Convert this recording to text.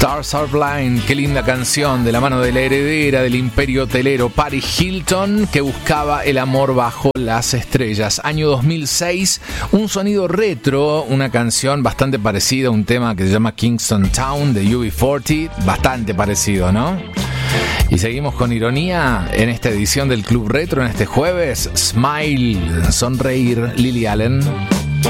Stars Are Blind, qué linda canción de la mano de la heredera del imperio hotelero Paris Hilton, que buscaba el amor bajo las estrellas. Año 2006, un sonido retro, una canción bastante parecida a un tema que se llama Kingston Town de UB40, bastante parecido, ¿no? Y seguimos con ironía en esta edición del Club Retro, en este jueves. Smile, sonreír, Lily Allen.